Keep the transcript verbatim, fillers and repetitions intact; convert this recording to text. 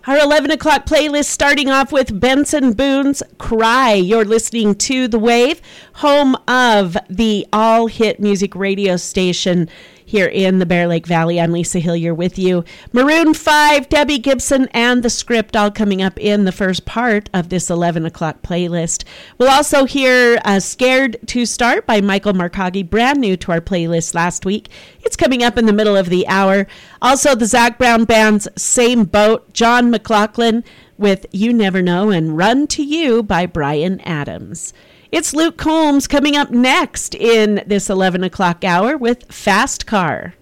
Our eleven o'clock playlist starting off with Benson Boone's Cry. You're listening to The Wave, home of the all-hit music radio station here in the Bear Lake Valley. I'm Lisa Hillier with you. Maroon five, Debbie Gibson, and The Script all coming up in the first part of this eleven o'clock playlist. We'll also hear uh, Scared to Start by Michael Marcagi, brand new to our playlist last week. It's coming up in the middle of the hour. Also, the Zac Brown Band's Same Boat, John McLaughlin with You Never Know, and Run to You by Bryan Adams. It's Luke Combs coming up next in this eleven o'clock hour with Fast Car.